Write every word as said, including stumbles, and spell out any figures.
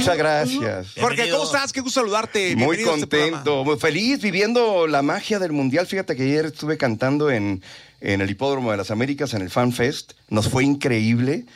Muchas gracias. Jorge, Bienvenido. ¿cómo estás? Qué gusto saludarte. Muy Bienvenido a este contento, programa. muy feliz, viviendo la magia del Mundial. Fíjate que ayer estuve cantando en, en el Hipódromo de las Américas, en el Fan Fest. Nos fue increíble.